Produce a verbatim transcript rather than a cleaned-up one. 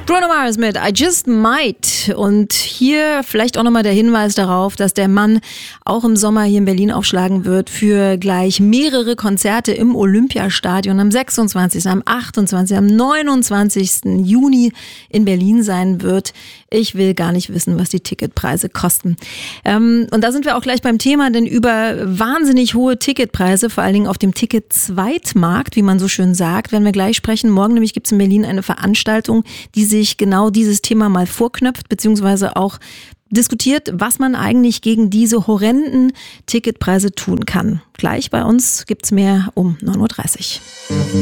Bruno Mars mit I Just Might. Und hier vielleicht auch nochmal der Hinweis darauf, dass der Mann auch im Sommer hier in Berlin aufschlagen wird für gleich mehrere Konzerte im Olympiastadion am sechsundzwanzigsten, am achtundzwanzigsten, am neunundzwanzigsten Juni in Berlin sein wird. Ich will gar nicht wissen, was die Ticketpreise kosten. Ähm, und da sind wir auch gleich beim Thema, denn über wahnsinnig hohe Ticketpreise, vor allen Dingen auf dem Ticket-Zweitmarkt, wie man so schön sagt, werden wir gleich sprechen. Morgen nämlich gibt es in Berlin eine Veranstaltung, die sich genau dieses Thema mal vorknöpft, beziehungsweise auch diskutiert, was man eigentlich gegen diese horrenden Ticketpreise tun kann. Gleich bei uns gibt's mehr um neun Uhr dreißig.